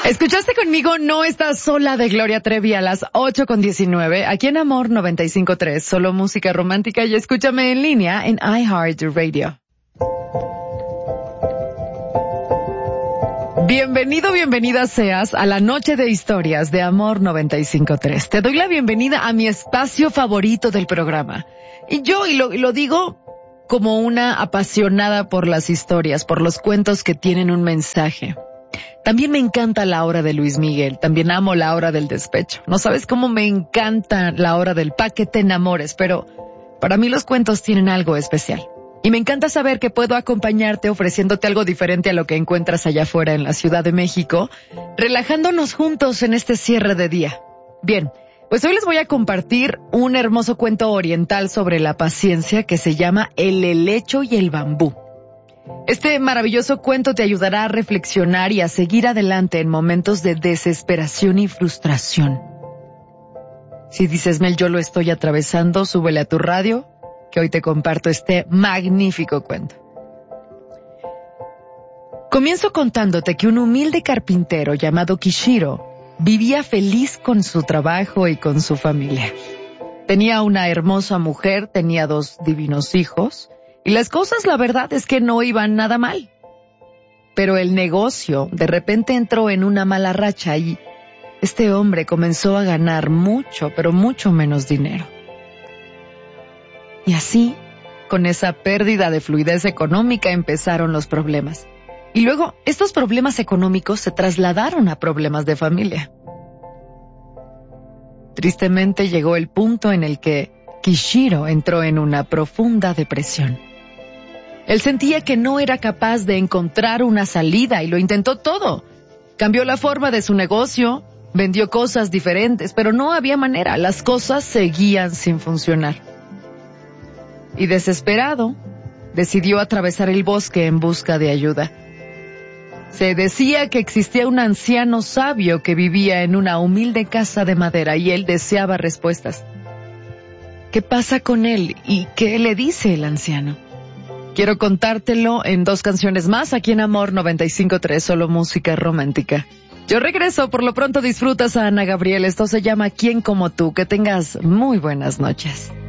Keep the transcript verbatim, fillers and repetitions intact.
Escuchaste conmigo No Estás Sola de Gloria Trevi a las ocho con diecinueve, aquí en Amor noventa y cinco punto tres, solo música romántica, y escúchame en línea en iHeartRadio. Bienvenido, bienvenida seas a la noche de historias de Amor noventa y cinco punto tres. Te doy la bienvenida a mi espacio favorito del programa. Y yo, y lo, y lo digo como una apasionada por las historias, por los cuentos que tienen un mensaje. También me encanta la hora de Luis Miguel, también amo la hora del despecho. No sabes cómo me encanta la hora del pa' que te enamores, pero para mí los cuentos tienen algo especial. Y me encanta saber que puedo acompañarte ofreciéndote algo diferente a lo que encuentras allá afuera en la Ciudad de México, relajándonos juntos en este cierre de día. Bien, pues hoy les voy a compartir un hermoso cuento oriental sobre la paciencia que se llama El helecho y el bambú. Este maravilloso cuento te ayudará a reflexionar y a seguir adelante en momentos de desesperación y frustración. Si dices, Mel, yo lo estoy atravesando, súbele a tu radio, que hoy te comparto este magnífico cuento. Comienzo contándote que un humilde carpintero llamado Kishiro vivía feliz con su trabajo y con su familia. Tenía una hermosa mujer, tenía dos divinos hijos, y las cosas, la verdad, es que no iban nada mal. Pero el negocio de repente entró en una mala racha y este hombre comenzó a ganar mucho, pero mucho menos dinero. Y así, con esa pérdida de fluidez económica, empezaron los problemas. Y luego, estos problemas económicos se trasladaron a problemas de familia. Tristemente llegó el punto en el que Kishiro entró en una profunda depresión. Él sentía que no era capaz de encontrar una salida y lo intentó todo. Cambió la forma de su negocio, vendió cosas diferentes, pero no había manera. Las cosas seguían sin funcionar. Y desesperado, decidió atravesar el bosque en busca de ayuda. Se decía que existía un anciano sabio que vivía en una humilde casa de madera y él deseaba respuestas. ¿Qué pasa con él y qué le dice el anciano? Quiero contártelo en dos canciones más aquí en Amor noventa y cinco punto tres, solo música romántica. Yo regreso, por lo pronto disfrutas a Ana Gabriel, esto se llama ¿Quién como tú? Que tengas muy buenas noches.